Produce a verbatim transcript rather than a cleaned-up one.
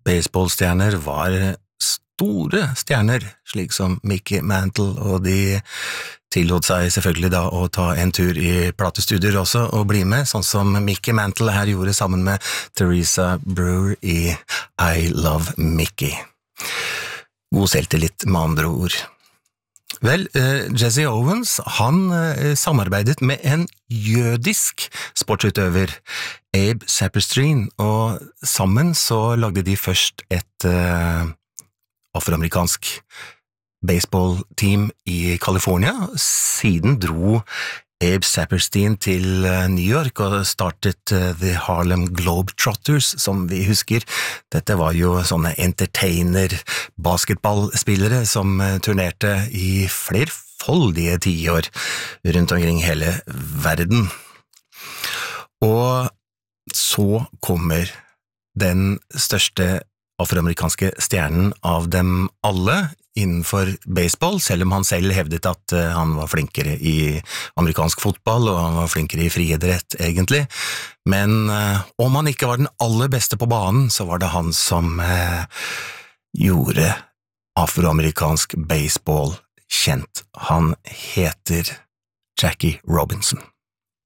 baseballstjerner var store stjerner, slik som Mickey Mantle, og de tillot seg selvfølgelig da å ta en tur i platestudier også og bli med, sånn som Mickey Mantle her gjorde sammen med Teresa Brewer i I Love Mickey. God selvtillit med andre ord. Vel, eh, Jesse Owens, han eh, samarbeidet med en jødisk sportsutøver, Abe Saperstein, og sammen så lagde de først et eh, afroamerikansk baseballteam i California. Siden dro Abe Saperstein til New York og startet The Harlem Globetrotters, som vi husker. Dette var jo sånne entertainer-basketballspillere som turnerte i flerfoldige tiår rundt omkring hele verden. Og så kommer den største afroamerikanske stjernen av dem alle innenfor baseball, selv om han selv hevdet at uh, han var flinkere i amerikansk fotball, og han var flinkere i friidrett, egentlig. Men uh, om han ikke var den aller beste på banen, så var det han som uh, gjorde afroamerikansk baseball kjent. Han heter Jackie Robinson.